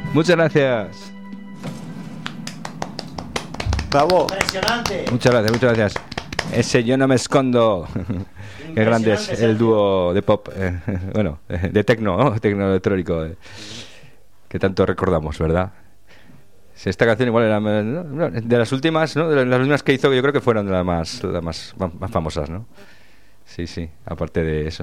Muchas gracias. Bravo. Impresionante. Muchas gracias. Ese Yo no me escondo. Qué grande es el dúo de pop, bueno, de tecno, ¿no? Tecno electrónico, que tanto recordamos, ¿verdad? Esta canción igual era de las últimas, ¿no? De las últimas que hizo, yo creo que fueron de las más famosas, ¿no? Sí, aparte de eso.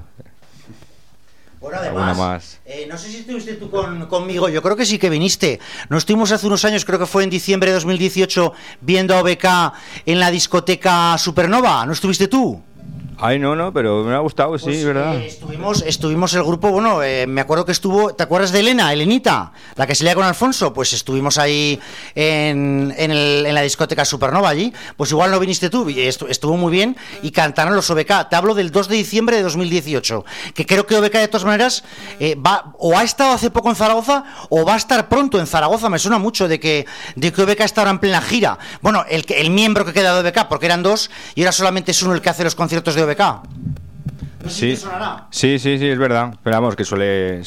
Bueno, además, más. No sé si estuviste tú conmigo, yo creo que sí que viniste. Nos estuvimos hace unos años, creo que fue en diciembre de 2018, viendo a OBK en la discoteca Supernova. ¿No estuviste tú? Ay, no, pero me ha gustado, pues, sí, ¿verdad? Estuvimos el grupo, bueno, me acuerdo que estuvo, ¿te acuerdas de Elenita? La que salía con Alfonso, pues estuvimos ahí en la discoteca Supernova allí, pues igual no viniste tú, estuvo muy bien y cantaron los OBK, te hablo del 2 de diciembre de 2018, que creo que OBK de todas maneras ha estado hace poco en Zaragoza o va a estar pronto en Zaragoza, me suena mucho de que OBK está ahora en plena gira, bueno, el miembro que queda de OBK, porque eran dos y ahora solamente es uno el que hace los conciertos de OBK. No sé si te sonará. Sí, es verdad. Pero vamos, que suele.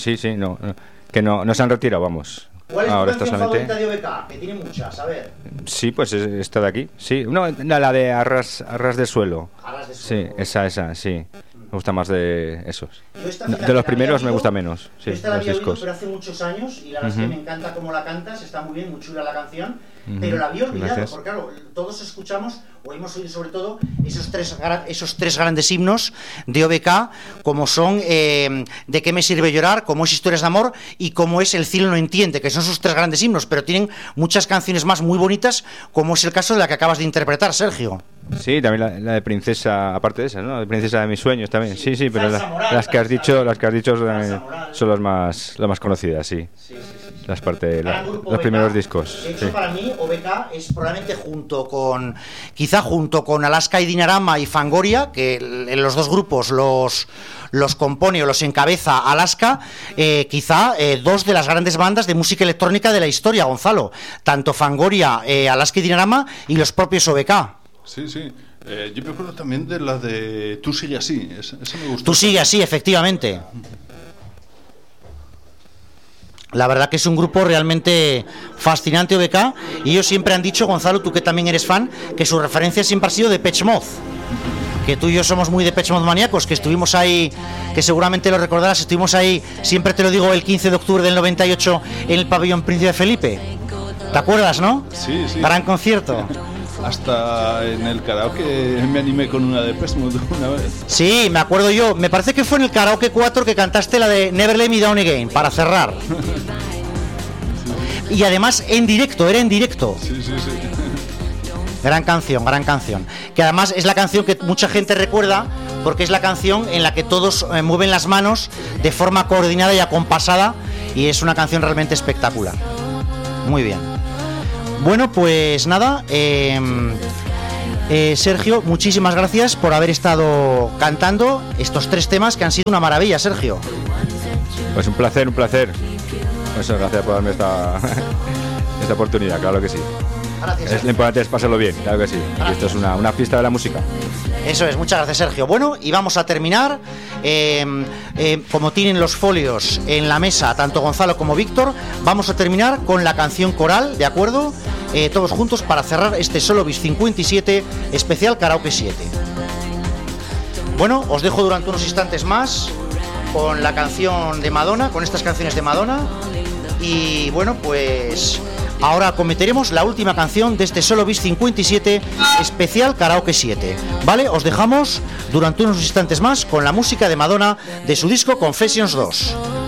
Que no se han retirado, vamos. ¿Cuál es tu canción favorita de OBK? Que tiene muchas, a ver. Sí, pues esta de aquí. Sí, la de Arras de Suelo. Arras de Suelo. Sí, esa, sí. Me gusta más de esos. De los primeros me gusta menos. Sí, esta la los había oído, discos. pero hace muchos años y la verdad es que me encanta cómo la cantas, está muy bien, muy chula la canción, pero la había olvidado, Gracias. porque claro, todos escuchamos, o hemos oído sobre todo, esos tres grandes himnos de OBK, como son De qué me sirve llorar, como es Historias de amor y como es El cielo no entiende, que son sus tres grandes himnos, pero tienen muchas canciones más muy bonitas, como es el caso de la que acabas de interpretar, Sergio. Sí, también la de Princesa, aparte de esa, ¿no? La de Princesa de mis sueños también. Sí, pero las que has dicho son las más conocidas, sí. Las los primeros discos. De hecho, para mí, OBK es probablemente junto con Alaska y Dinarama y Fangoria, que en los dos grupos los compone o los encabeza Alaska, quizá dos de las grandes bandas de música electrónica de la historia, Gonzalo. Tanto Fangoria, Alaska y Dinarama y los propios OBK. Sí. Yo me acuerdo también de la de Tú sigue así, esa me gustó. Tú sigue así, efectivamente. La verdad que es un grupo realmente fascinante, OBK, y ellos siempre han dicho, Gonzalo, tú que también eres fan, que su referencia siempre ha sido de Depeche Mode. Que tú y yo somos muy Depeche Mode maníacos, que estuvimos ahí, que seguramente lo recordarás, estuvimos ahí, siempre te lo digo, el 15 de octubre del 98 en el pabellón Príncipe Felipe. ¿Te acuerdas, no? Sí. Gran concierto. Hasta en el karaoke me animé con una de Depeche Mode una vez. Sí, me acuerdo yo. Me parece que fue en el karaoke 4 que cantaste la de Never Let Me Down Again, para cerrar. Y además era en directo. Sí. Gran canción. Que además es la canción que mucha gente recuerda porque es la canción en la que todos mueven las manos de forma coordinada y acompasada y es una canción realmente espectacular. Muy bien. Bueno, pues nada, Sergio, muchísimas gracias por haber estado cantando estos tres temas que han sido una maravilla, Sergio. Pues un placer. Pues gracias por darme esta oportunidad, claro que sí. Gracias. Lo importante es pasarlo bien, claro que sí. Y esto es una fiesta de la música. Eso es, muchas gracias, Sergio. Bueno, y vamos a terminar. Como tienen los folios en la mesa, tanto Gonzalo como Víctor, vamos a terminar con la canción coral, ¿de acuerdo? Todos juntos para cerrar este Solobis 57 especial Karaoke 7. Bueno, os dejo durante unos instantes más con la canción de Madonna, con estas canciones de Madonna. Y bueno, pues ahora acometeremos la última canción de este Solobis 57 especial Karaoke 7. ¿Vale? Os dejamos durante unos instantes más con la música de Madonna de su disco Confessions 2.